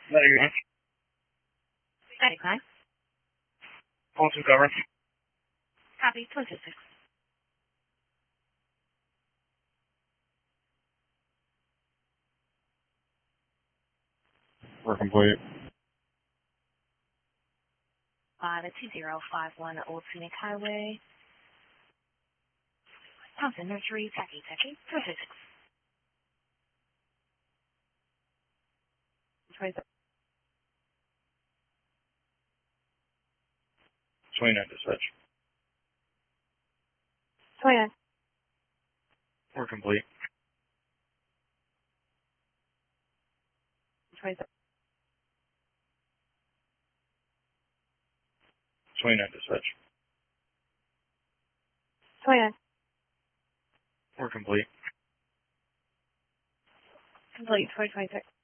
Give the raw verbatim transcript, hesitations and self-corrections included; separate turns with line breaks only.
ninety-nine.
ninety-nine.
All two cover.
Copy. twenty-six.
We're complete.
Uh, the two zero five one Old Scenic Highway. Thompson Nursery, Tacky Tacky, twenty-six.
twenty-nine dispatch.
twenty-nine.
We're complete.
twenty-seven.
twenty-nine dispatch.
twenty-nine.
We're complete.
Complete. twenty twenty-six.